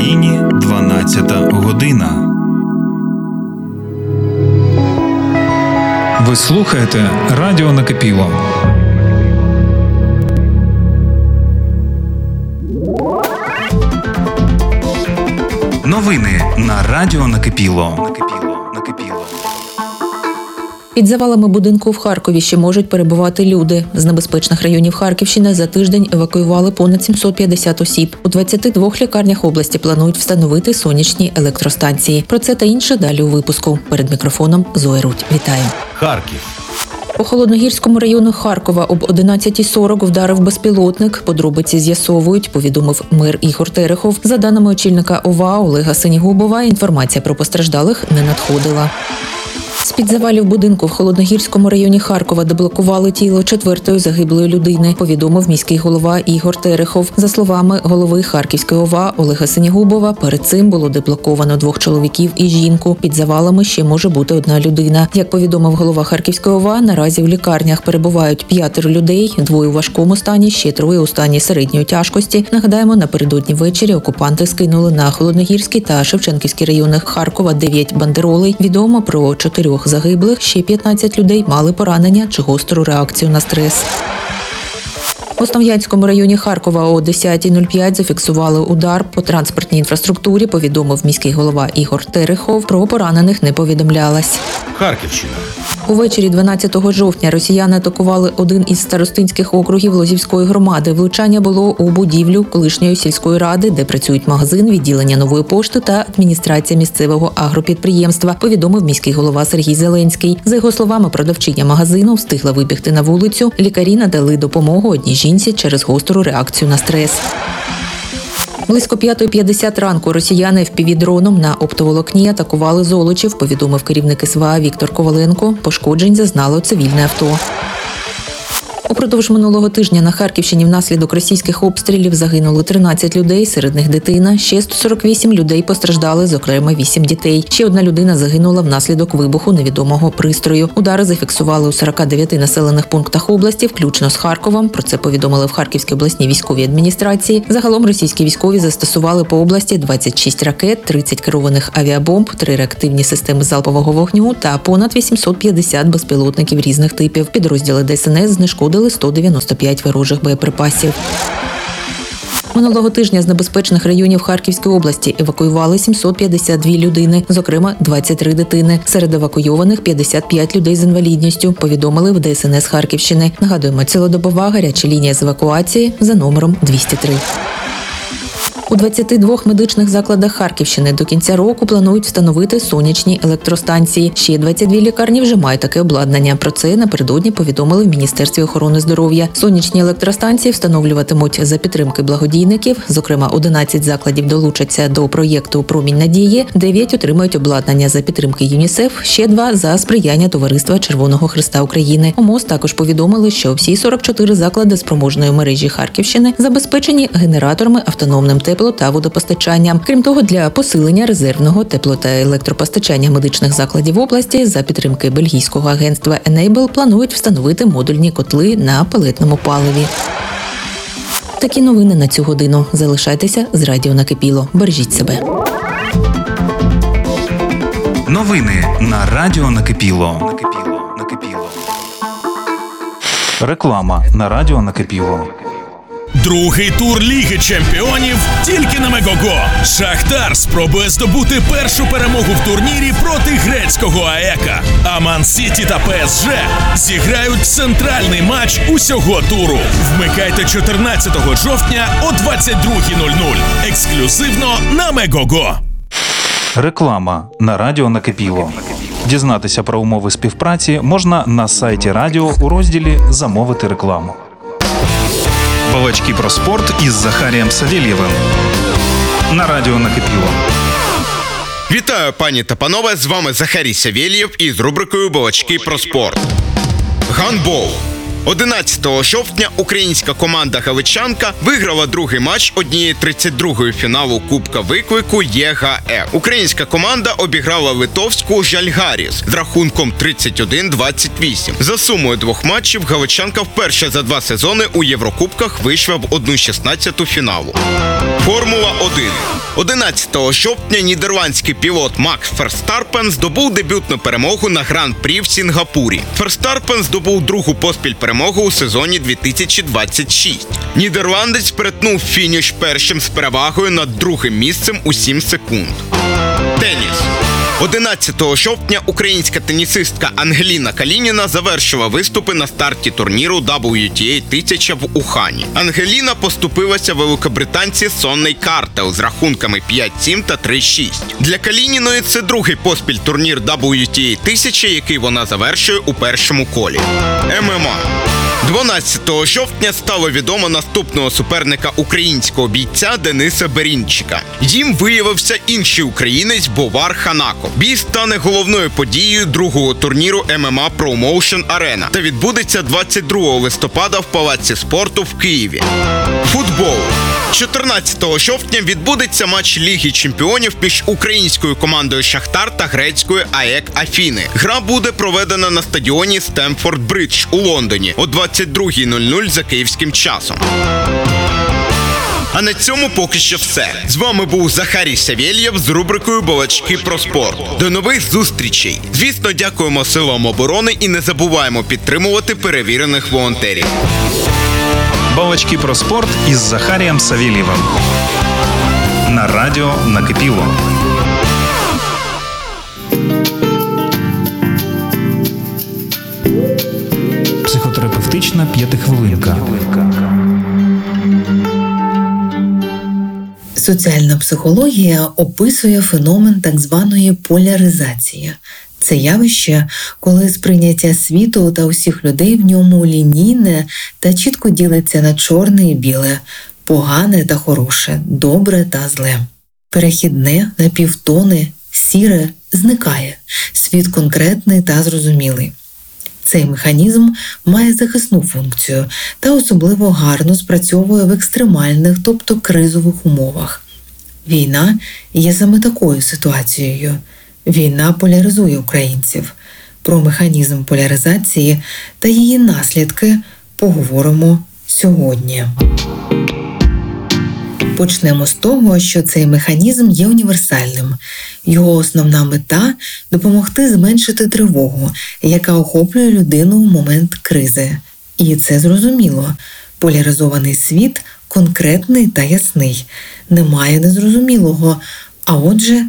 Україні 12 година. Ви слухаєте Радіо Накипіло. Новини на Радіо Накипіло. Під завалами будинку в Харкові ще можуть перебувати люди. З небезпечних районів Харківщини за тиждень евакуювали понад 750 осіб. У 22 лікарнях області планують встановити сонячні електростанції. Про це та інше далі у випуску. Перед мікрофоном Зоя Рудь. Вітаю. Харків. По Холодногірському району Харкова об 11:40 вдарив безпілотник. Подробиці з'ясовують, повідомив мер Ігор Терехов. За даними очільника ОВА Олега Синігубова, інформація про постраждалих не надходила. З-під завалів будинку в Холодногірському районі Харкова деблокували тіло 4-ї загиблої людини, повідомив міський голова Ігор Терехов. За словами голови Харківської ОВА Олега Синігубова, перед цим було деблоковано 2 чоловіків і жінку. Під завалами ще може бути 1 людина. Як повідомив голова Харківської ОВА, наразі в лікарнях перебувають 5 людей, 2 у важкому стані, ще 3 у стані середньої тяжкості. Нагадаємо, напередодні ввечері окупанти скинули на Холодногірський та Шевченківський райони Харкова 9 бандеролей. Відомо про 4 загиблих, ще 15 людей мали поранення чи гостру реакцію на стрес. В Основ'янському районі Харкова о 10:05 зафіксували удар по транспортній інфраструктурі, повідомив міський голова Ігор Терехов. Про поранених не повідомлялось. Харківщина. Увечері 12 жовтня росіяни атакували один із старостинських округів Лозівської громади. Влучання було у будівлю колишньої сільської ради, де працюють магазин, відділення Нової пошти та адміністрація місцевого агропідприємства, повідомив міський голова Сергій Зеленський. За його словами, продавчиня магазину встигла вибігти на вулицю. Лікарі надали допомогу одній жінці через гостру реакцію на стрес. Близько 5:50 ранку росіяни FPV-дроном на оптоволокні атакували Золочів, повідомив керівник СВА Віктор Коваленко. Пошкоджень зазнало цивільне авто. Упродовж минулого тижня на Харківщині внаслідок російських обстрілів загинули 13 людей, серед них дитина. Ще 148 людей постраждали, зокрема 8 дітей. Ще 1 людина загинула внаслідок вибуху невідомого пристрою. Удари зафіксували у 49 населених пунктах області, включно з Харковом. Про це повідомили в Харківській обласній військовій адміністрації. Загалом російські військові застосували по області 26 ракет, 30 керованих авіабомб, 3 реактивні системи залпового вогню та понад 850 безпілотників різних типів. Підрозділи ДСНС знешкодили 195 ворожих боєприпасів. Минулого тижня з небезпечних районів Харківської області евакуювали 752 людини, зокрема 23 дитини. Серед евакуйованих 55 людей з інвалідністю, повідомили в ДСНС Харківщини. Нагадуємо, цілодобова гаряча лінія з евакуації за номером 203. У 22 медичних закладах Харківщини до кінця року планують встановити сонячні електростанції. Ще 22 лікарні вже мають таке обладнання. Про це напередодні повідомили в Міністерстві охорони здоров'я. Сонячні електростанції встановлюватимуть за підтримки благодійників. Зокрема, 11 закладів долучаться до проєкту «Промінь надії», 9 отримають обладнання за підтримки ЮНІСЕФ, ще 2 за сприяння Товариства Червоного Хреста України. У МОЗ також повідомили, що всі 44 заклади спроможної мережі Харківщини забезпечені генераторами, автономним тепло та водопостачанням. Крім того, для посилення резервного тепло- та електропостачання медичних закладів області за підтримки бельгійського агентства Enable планують встановити модульні котли на пелетному паливі. Такі новини на цю годину. Залишайтеся з Радіо Накипіло. Бережіть себе. Новини на Радіо Накипіло. Реклама на Радіо Накипіло. Другий тур Ліги Чемпіонів тільки на Мегого. Шахтар спробує здобути першу перемогу в турнірі проти грецького АЕКа. А Ман-Сіті та ПСЖ зіграють центральний матч усього туру. Вмикайте 14 жовтня о 22:00. Ексклюзивно на Мегого. Реклама на Радіо Накипіло. Дізнатися про умови співпраці можна на сайті радіо у розділі «Замовити рекламу». Балачки про спорт із Захарієм Савєлєвим на Радіо Накипіло. Вітаю, пані та панове, з вами Захарій Савєлєв із рубрикою «Балачки про спорт». Гандбол. 11 жовтня українська команда «Галичанка» виграла другий матч 1/32 фіналу Кубка виклику ЄГФ. Українська команда обіграла литовську «Жальгаріс» з рахунком 31-28. За сумою 2 матчів «Галичанка» вперше за 2 сезони у Єврокубках вийшла в 1/16 фіналу. Формула 1. 11 жовтня нідерландський пілот Макс Ферстаппен здобув дебютну перемогу на Гран-прі в Сінгапурі. Ферстаппен здобув другу поспіль перемогу у сезоні 2026. Нідерландець перетнув фініш першим з перевагою над другим місцем у 7 секунд. Теніс. 11 жовтня українська тенісистка Ангеліна Калініна завершила виступи на старті турніру WTA 1000 в Ухані. Ангеліна поступилася великобританці Сонней Картел з рахунками 5-7 та 3-6. Для Калініної це другий поспіль турнір WTA 1000, який вона завершує у першому колі. ММА. 12 жовтня стало відомо наступного суперника українського бійця Дениса Берінчика. Їм виявився інший українець Бовар Ханако. Бій стане головною подією другого турніру ММА Promotion Arena та відбудеться 22 листопада в Палаці спорту в Києві. Футбол. 14 жовтня відбудеться матч Ліги чемпіонів між українською командою Шахтар та грецькою АЕК Афіни. Гра буде проведена на стадіоні Стемфорд Бридж у Лондоні о 22:00 за київським часом. А на цьому поки що все. З вами був Захарій Савєлєв з рубрикою «Балачки про спорт». До нових зустрічей! Звісно, дякуємо силам оборони і не забуваємо підтримувати перевірених волонтерів. Балачки про спорт із Захарієм Савєлєвим. На радіо «Накипіло». Психотерапевтична п'ятихвилинка. Соціальна психологія описує феномен так званої поляризації. Це явище, коли сприйняття світу та усіх людей в ньому лінійне та чітко ділиться на чорне і біле, погане та хороше, добре та зле. Перехідне на півтони, сіре зникає, світ конкретний та зрозумілий. Цей механізм має захисну функцію та особливо гарно спрацьовує в екстремальних, тобто кризових умовах. Війна є саме такою ситуацією. Війна поляризує українців. Про механізм поляризації та її наслідки поговоримо сьогодні. Почнемо з того, що цей механізм є універсальним. Його основна мета – допомогти зменшити тривогу, яка охоплює людину в момент кризи. І це зрозуміло. Поляризований світ конкретний та ясний. Немає незрозумілого, а отже